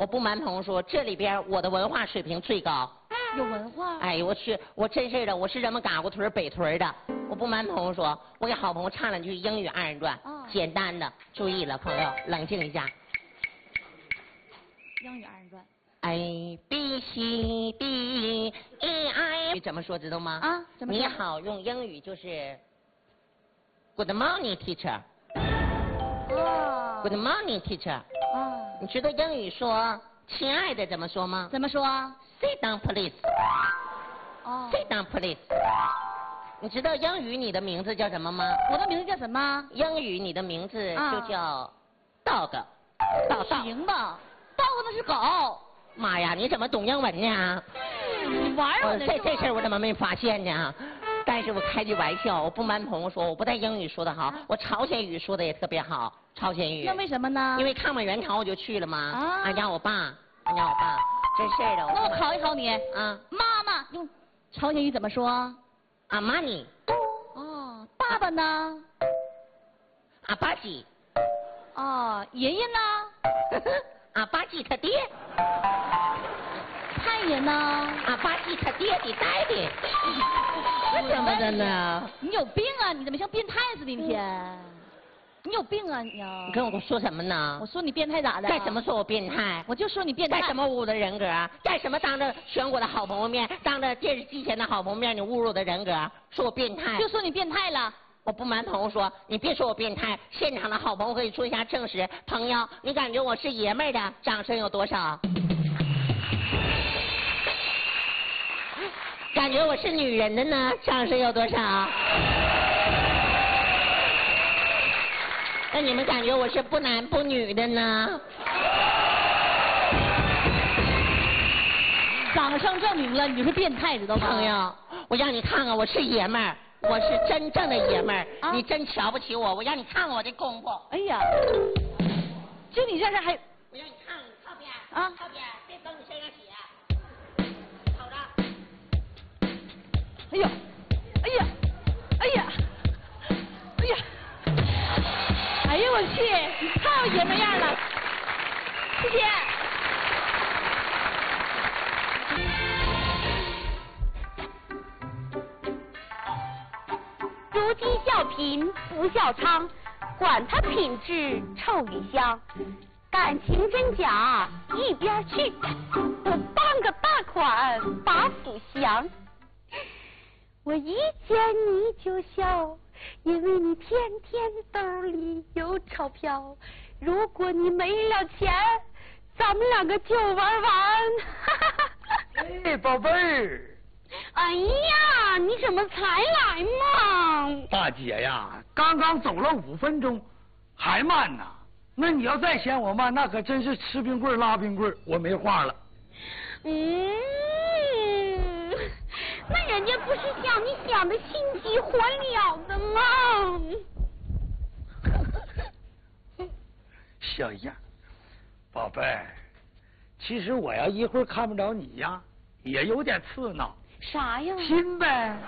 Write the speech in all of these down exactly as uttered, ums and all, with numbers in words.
我不瞒朋友说，这里边我的文化水平最高。 有文化。 哎，我去，我真是的，我是咱们嘎咕屯北屯的。我不瞒朋友说，我给好朋友唱两句英语二人转， 哦、 简单的。注意了，朋友，冷静一下。 英语二人转。 A B C D E I 怎么说知道吗？ 啊，怎么说？ 你好，用英语就是 Good morning, teacher。 哦。 Good morning, teacher。 哦。 你知道英语说亲爱的怎么说吗？ 怎么说 ？Sit down, please。 哦。 Sit down, please。你知道英语你的名字叫什么吗？ 我的名字叫什么？ 英语你的名字就叫 dog。 道道。行吧 ，dog 那是狗。 妈呀，你怎么懂英文呢？ 你玩我呢？ 这这事儿我怎么没发现呢？但是我开句玩笑，我不瞒朋友说，我不但英语说得好，我朝鲜语说的也特别好。朝鲜语。 那为什么呢？ 因为抗美援朝我就去了嘛。 啊。 俺家我爸，俺家我爸，真事儿的。 那我考一考你。 啊。 妈妈用朝鲜语怎么说？ 阿玛尼。 哦。爸爸呢？ 阿巴吉。 哦。爷爷呢？ 阿巴吉他爹。 太爷呢？ 阿巴吉他爹的带的。 我怎么的呢？ 你有病啊！你怎么像变态似的一天？你有病啊你啊！ 你跟我说什么呢？ 我说你变态咋的？ 干什么说我变态？ 我就说你变态。 干什么侮辱我的人格？干什么当着全国的好朋友面，当着电视机前的好朋友面，你侮辱我的人格，说我变态？ 就说你变态了。 我不瞒朋友说，你别说我变态，现场的好朋友可以做一下证实。朋友，你感觉我是爷们儿的，掌声有多少？感觉我是女人的呢，掌声有多少？那你们感觉我是不男不女的呢？ 掌声证明了你是变态，知道吗？ 朋友，我让你看看我是爷们儿。我是真正的爷们儿， 啊、 你真瞧不起我，我让你看看我的功夫。 哎呀，就你这事还…… 我让你看看靠边啊， 靠边，别蹬你身上血，瞅着。 哎呀，哎呀，哎呀，哎呀，哎呀，我去，你太有爷们样了，谢谢。 如今小品不笑场，管他品质臭与香，感情真假一边去，我当个大款把府降。我一见你就笑，因为你天天兜里有钞票。如果你没了钱，咱们两个就玩完。 哎，宝贝儿。 哎呀，你怎么才来嘛？ 大姐呀，刚刚走了五分钟，还慢呢。那你要再嫌我慢，那可真是吃冰棍拉冰棍，我没话了。 嗯，那人家不是想你想的心急火燎的吗？ 小样，宝贝儿，其实我要一会儿看不着你呀，也有点刺挠。 啥呀？ 亲呗。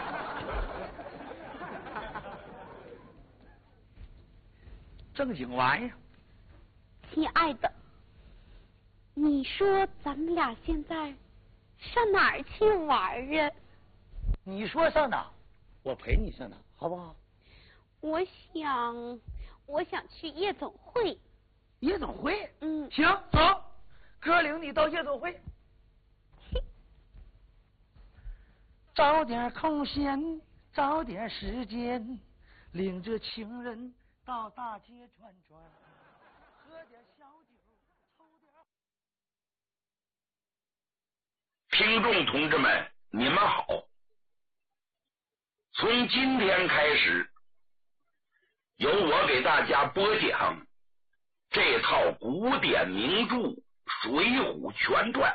正经玩意儿。 亲爱的，你说咱们俩现在上哪儿去玩啊？ 你说上哪，我陪你上哪，好不好？ 我想，我想去夜总会。 夜总会？ 嗯。 行，走，哥领你到夜总会。找点空闲，找点时间，领着情人到大街转转，喝点小酒，抽点。 听众同志们，你们好！从今天开始，由我给大家播讲这套古典名著《水浒全传》。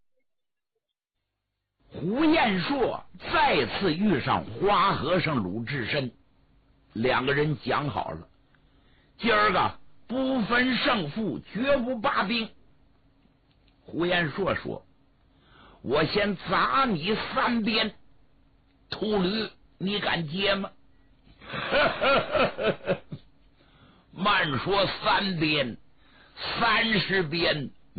胡彦硕再次遇上花和尚鲁智深，两个人讲好了，今儿个不分胜负，绝不罢兵。胡彦硕说：“我先砸你三鞭，秃驴，你敢接吗？”慢说三鞭，三十鞭